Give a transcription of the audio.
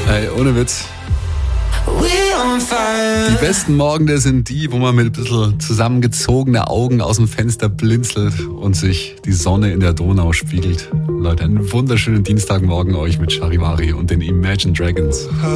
Ey, ohne Witz. Die besten Morgende sind die, wo man mit ein bisschen zusammengezogenen Augen aus dem Fenster blinzelt und sich die Sonne in der Donau spiegelt. Leute, einen wunderschönen Dienstagmorgen euch mit Charivari und den Imagine Dragons.